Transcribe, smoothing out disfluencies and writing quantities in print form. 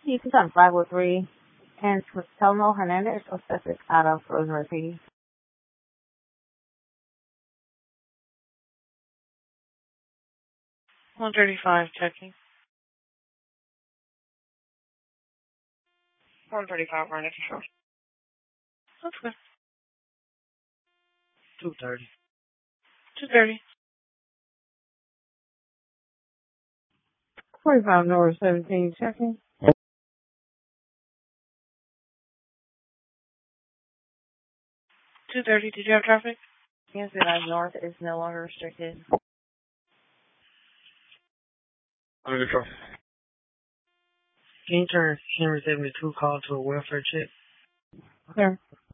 You can talk 503 and Telmo Hernandez or Cedric out of Rosemary City. 135 checking. 135 running. That's good. 230. 230. 45 North 17 checking. 230. Did you have traffic? Kansas City North is no longer restricted. Under traffic. Can you turn Henry 72 call to a welfare check? Sure.